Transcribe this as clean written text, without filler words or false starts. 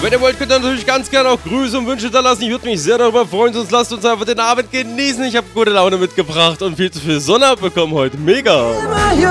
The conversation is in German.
Wenn ihr wollt, könnt ihr natürlich ganz gerne auch Grüße und Wünsche da lassen. Ich würde mich sehr darüber freuen, sonst lasst uns einfach den Abend genießen. Ich habe gute Laune mitgebracht und viel zu viel Sonne abbekommen heute. Mega!